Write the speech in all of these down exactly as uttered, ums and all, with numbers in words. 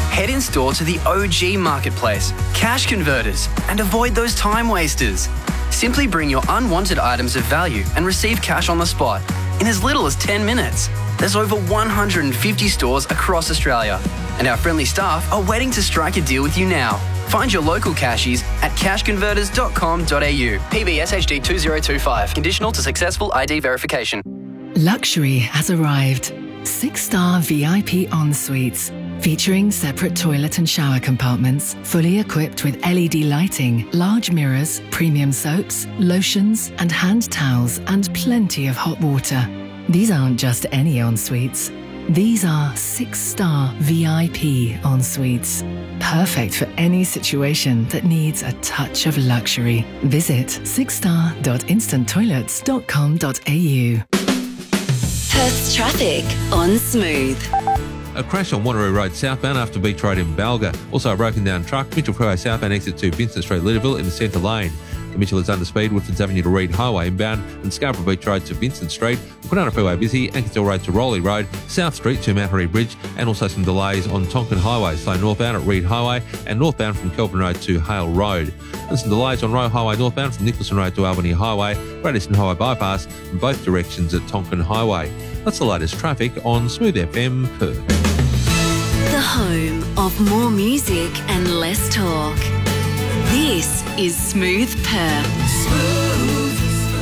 Head in store to the O G marketplace, Cash Converters, and avoid those time wasters. Simply bring your unwanted items of value and receive cash on the spot in as little as ten minutes. There's over one hundred fifty stores across Australia, and our friendly staff are waiting to strike a deal with you now. Find your local cashies at cash converters dot com dot a u. P B S H D two zero two five. Conditional to successful I D verification. Luxury has arrived. Six-star V I P en-suites. Featuring separate toilet and shower compartments, fully equipped with L E D lighting, large mirrors, premium soaps, lotions and hand towels, and plenty of hot water. These aren't just any en-suites. These are six-star V I P en-suites. Perfect for any situation that needs a touch of luxury. Visit six star dot instant toilets dot com dot a u. Perth's traffic on Smooth. A crash on Wanneroo Road southbound after Beach Road in Balga. Also a broken down truck, Mitchell Freeway southbound exit to Vincent Street, Leederville in the centre lane. The Mitchell is under speed, Woodfords Avenue to Reed Highway inbound, and Scarborough Beach Road to Vincent Street. Kwinana Freeway busy, Ankersdale Road to Rowley Road, South Street to Mount Harry Bridge, and also some delays on Tonkin Highway, so northbound at Reed Highway and northbound from Kelvin Road to Hale Road. And some delays on Roe Highway northbound from Nicholson Road to Albany Highway, Radisson Highway bypass in both directions at Tonkin Highway. That's the latest traffic on Smooth F M Perth. The home of more music and less talk. This is Smooth Perth. Smooth.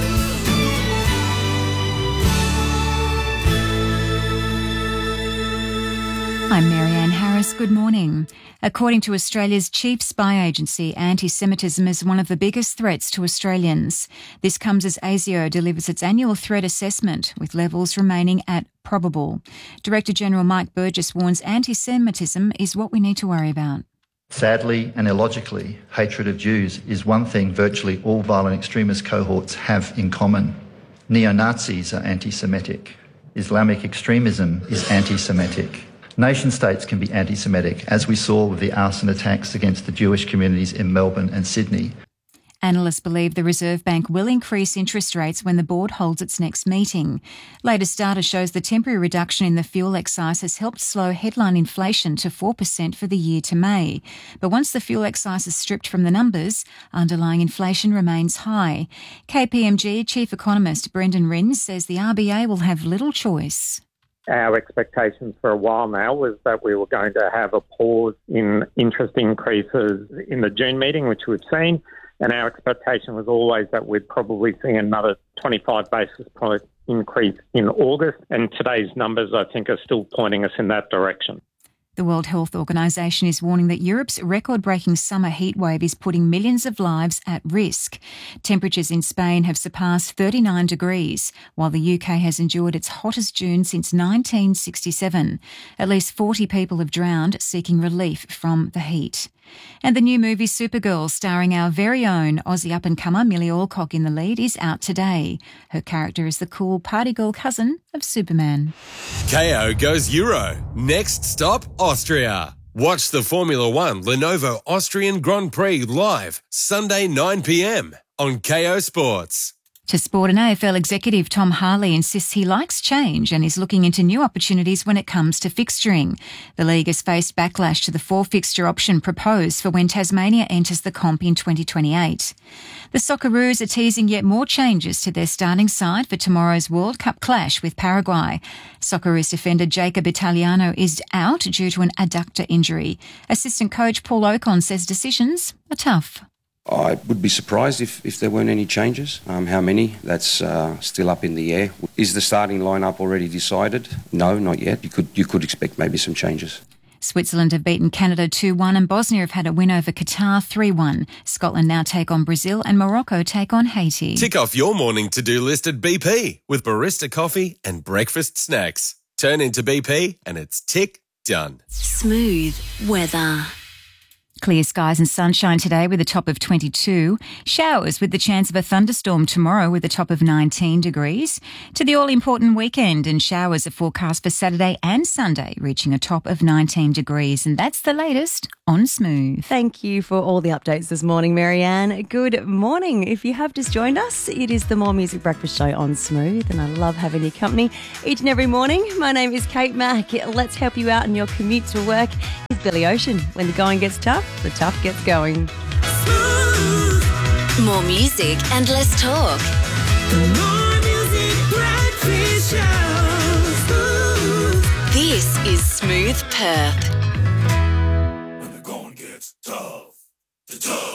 I'm Marianne Harris. Good morning. According to Australia's chief spy agency, anti-Semitism is one of the biggest threats to Australians. This comes as ASIO delivers its annual threat assessment, with levels remaining at probable. Director General Mike Burgess warns anti-Semitism is what we need to worry about. Sadly and illogically, hatred of Jews is one thing virtually all violent extremist cohorts have in common. Neo-Nazis are anti-Semitic. Islamic extremism is anti-Semitic. Nation-states can be anti-Semitic, as we saw with the arson attacks against the Jewish communities in Melbourne and Sydney. Analysts believe the Reserve Bank will increase interest rates when the board holds its next meeting. Latest data shows the temporary reduction in the fuel excise has helped slow headline inflation to four percent for the year to May. But once the fuel excise is stripped from the numbers, underlying inflation remains high. K P M G Chief Economist Brendan Rins says the R B A will have little choice. Our expectations for a while now was that we were going to have a pause in interest increases in the June meeting, which we've seen. And our expectation was always that we'd probably see another twenty-five basis point increase in August. And today's numbers, I think, are still pointing us in that direction. The World Health Organization is warning that Europe's record-breaking summer heatwave is putting millions of lives at risk. Temperatures in Spain have surpassed thirty-nine degrees, while the U K has endured its hottest June since nineteen sixty-seven. At least forty people have drowned seeking relief from the heat. And the new movie Supergirl, starring our very own Aussie up-and-comer Millie Alcock in the lead, is out today. Her character is the cool party girl cousin of Superman. K O goes Euro. Next stop, Austria. Watch the Formula One Lenovo Austrian Grand Prix live Sunday nine p m on K O Sports. To sport, an A F L executive, Tom Harley, insists he likes change and is looking into new opportunities when it comes to fixturing. The league has faced backlash to the four-fixture option proposed for when Tasmania enters the comp in twenty twenty-eight. The Socceroos are teasing yet more changes to their starting side for tomorrow's World Cup clash with Paraguay. Socceroos defender Jacob Italiano is out due to an adductor injury. Assistant coach Paul Ocon says decisions are tough. I would be surprised if, if there weren't any changes. Um, how many? That's uh, still up in the air. Is the starting lineup already decided? No, not yet. You could you could expect maybe some changes. Switzerland have beaten Canada two one and Bosnia have had a win over Qatar three one. Scotland now take on Brazil and Morocco take on Haiti. Tick off your morning to-do list at B P with barista coffee and breakfast snacks. Turn into B P and it's tick done. Smooth weather. Clear skies and sunshine today with a top of twenty-two. Showers with the chance of a thunderstorm tomorrow with a top of nineteen degrees. To the all-important weekend, and showers are forecast for Saturday and Sunday, reaching a top of nineteen degrees. And that's the latest on Smooth. Thank you for all the updates this morning, Marianne. Good morning. If you have just joined us, it is the More Music Breakfast Show on Smooth, and I love having your company each and every morning. My name is Kate Mack. Let's help you out in your commute to work. It's Billy Ocean. When the going gets tough, the tough gets going. More music and less talk. More Music Breakfast Show. This is Smooth Perth.